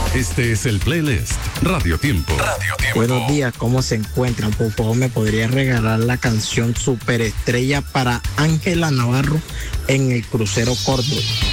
Este es el playlist Radio Tiempo. Radio Tiempo. Buenos días, ¿cómo se encuentran? Por favor, ¿me podría regalar la canción Superestrella para Ángela Navarro en el crucero Córdoba?